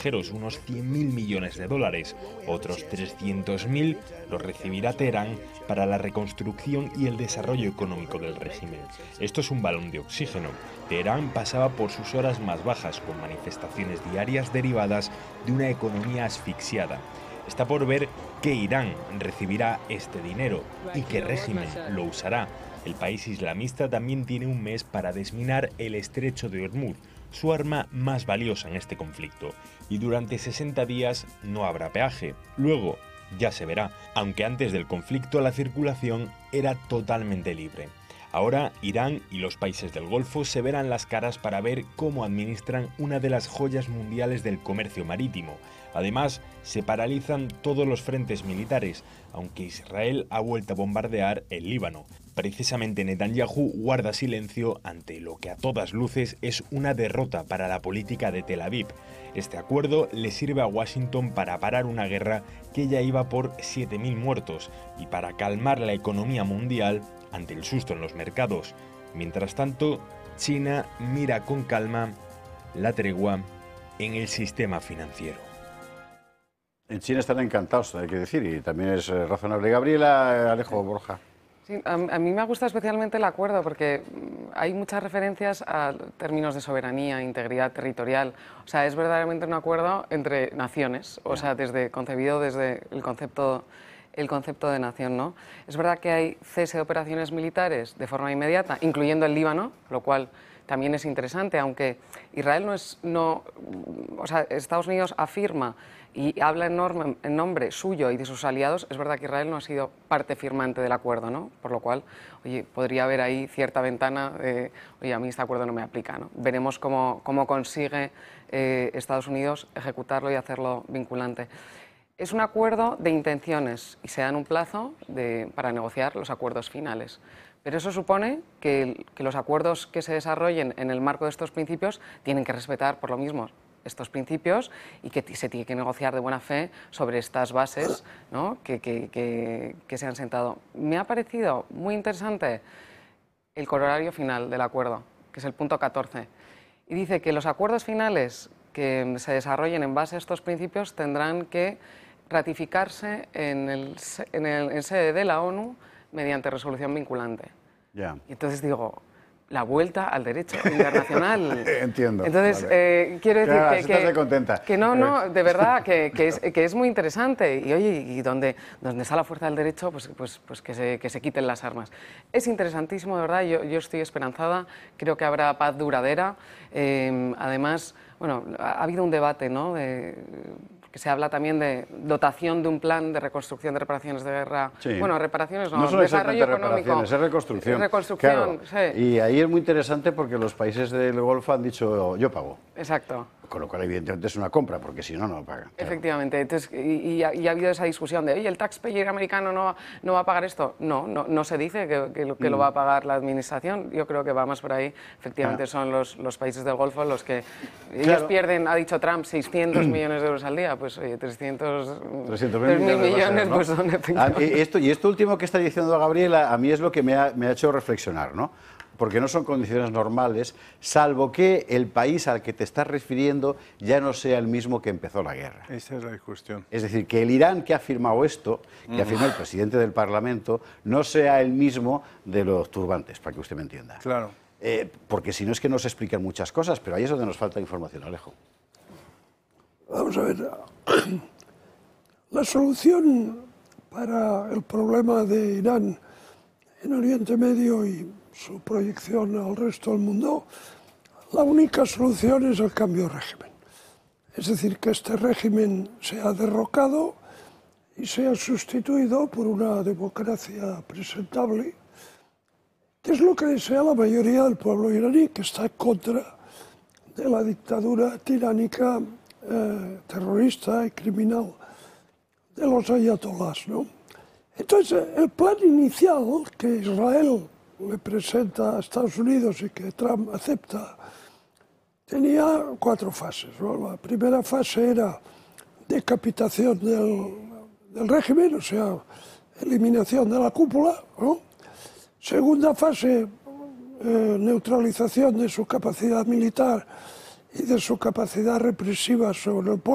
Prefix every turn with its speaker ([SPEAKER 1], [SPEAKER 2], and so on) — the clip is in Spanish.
[SPEAKER 1] extranjeros, unos 100.000 millones de dólares. Otros 300.000 los recibirá Teherán para la reconstrucción y el desarrollo económico del régimen. Esto es un balón de oxígeno. Teherán pasaba por sus horas más bajas, con manifestaciones diarias derivadas de una economía asfixiada. Está por ver qué Irán recibirá este dinero y qué régimen lo usará. El país islamista también tiene un mes para desminar el estrecho de Hormuz, su arma más valiosa en este conflicto, y durante 60 días no habrá peaje. Luego ya se verá, aunque antes del conflicto la circulación era totalmente libre. Ahora Irán y los países del Golfo se verán las caras para ver cómo administran una de las joyas mundiales del comercio marítimo. Además, se paralizan todos los frentes militares, aunque Israel ha vuelto a bombardear el Líbano. Precisamente Netanyahu guarda silencio ante lo que a todas luces es una derrota para la política de Tel Aviv. Este acuerdo le sirve a Washington para parar una guerra que ya iba por 7.000 muertos y para calmar la economía mundial ante el susto en los mercados. Mientras tanto, China mira con calma la tregua en el sistema financiero.
[SPEAKER 2] En China están encantados, hay que decir, y también es razonable. Gabriela, Alejo, Borja.
[SPEAKER 3] Sí, a mí me gusta especialmente el acuerdo porque hay muchas referencias a términos de soberanía, integridad territorial. O sea, es verdaderamente un acuerdo entre naciones, o sea, concebido desde el concepto de nación, ¿no? Es verdad que hay cese de operaciones militares de forma inmediata, incluyendo el Líbano, lo cual también es interesante, aunque Israel o sea, Estados Unidos afirma y habla en nombre suyo y de sus aliados. Es verdad que Israel no ha sido parte firmante del acuerdo, ¿no? Por lo cual, oye, podría haber ahí cierta ventana de, oye, a mí este acuerdo no me aplica, ¿no? Veremos cómo consigue Estados Unidos ejecutarlo y hacerlo vinculante. Es un acuerdo de intenciones y se dan un plazo para negociar los acuerdos finales. Pero eso supone que los acuerdos que se desarrollen en el marco de estos principios tienen que respetar, por lo mismo, estos principios y que se tiene que negociar de buena fe sobre estas bases, ¿no? que se han sentado. Me ha parecido muy interesante el corolario final del acuerdo, que es el punto 14, y dice que los acuerdos finales que se desarrollen en base a estos principios tendrán que ratificarse en sede de la ONU mediante resolución vinculante.
[SPEAKER 2] Ya.
[SPEAKER 3] Y entonces digo, la vuelta al derecho internacional.
[SPEAKER 2] Entiendo.
[SPEAKER 3] Entonces,
[SPEAKER 2] vale.
[SPEAKER 3] quiero decir
[SPEAKER 2] que
[SPEAKER 3] no, de verdad, que es muy interesante. Y oye, y donde está la fuerza del derecho, pues que se quiten las armas. Es interesantísimo, de verdad, yo estoy esperanzada, creo que habrá paz duradera. Además, bueno, ha habido un debate, ¿no? Que se habla también de dotación de un plan de reconstrucción de reparaciones de guerra. Sí. Bueno, reparaciones no
[SPEAKER 2] son
[SPEAKER 3] desarrollo económico.
[SPEAKER 2] Es reconstrucción.
[SPEAKER 3] Reconstrucción,
[SPEAKER 2] claro.
[SPEAKER 3] Sí.
[SPEAKER 2] Y ahí es muy interesante porque los países del Golfo han dicho, yo pago.
[SPEAKER 3] Exacto.
[SPEAKER 2] Con lo cual, evidentemente, es una compra, porque si no, no pagan. Claro.
[SPEAKER 3] Efectivamente. Entonces, y ha habido esa discusión de, oye, ¿el taxpayer americano no va a pagar esto? No se dice que lo va a pagar la administración. Yo creo que va más por ahí. Efectivamente, son los países del Golfo los que... Ellos pierden, ha dicho Trump, 600 millones de euros al día. Pues, oye, 300.000 millones, ¿no? Pues son efectivamente...
[SPEAKER 2] Y esto último que está diciendo Gabriela, a mí es lo que me ha hecho reflexionar, ¿no? Porque no son condiciones normales, salvo que el país al que te estás refiriendo ya no sea el mismo que empezó la guerra.
[SPEAKER 4] Esa es la cuestión.
[SPEAKER 2] Es decir, que el Irán que ha firmado esto, que ha firmado el presidente del Parlamento, no sea el mismo de los turbantes, para que usted me entienda.
[SPEAKER 4] Claro.
[SPEAKER 2] Porque si no es que nos explican muchas cosas, pero ahí es donde nos falta información, Alejo.
[SPEAKER 5] Vamos a ver, la solución para el problema de Irán en Oriente Medio y su proyección al resto del mundo, la única solución es el cambio de régimen. Es decir, que este régimen sea derrocado y sea sustituido por una democracia presentable, que es lo que desea la mayoría del pueblo iraní, que está en contra de la dictadura tiránica, terrorista y criminal de los ayatolás, ¿no? Entonces, el plan inicial que Israel le presenta a Estados Unidos y que Trump acepta, tenía 4 fases, ¿no? La primera fase era decapitación del régimen, o sea, eliminación de la cúpula, ¿no? Segunda fase, neutralización de su capacidad militar y de su capacidad represiva sobre el pueblo.